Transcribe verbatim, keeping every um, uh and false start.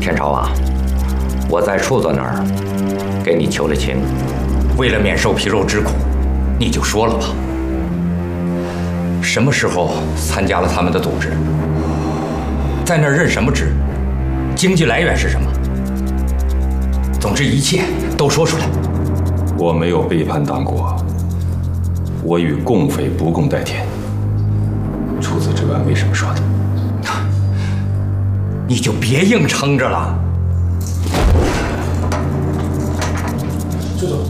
天朝啊，我在处子那儿给你求了情， 为了免受皮肉之苦，你就说了吧。什么时候参加了他们的组织？在那儿任什么职？经济来源是什么？总之一切都说出来。 我没有背叛党国，我与共匪不共戴天。除此之外，没什么说的。 你就别硬撑着了。 周总。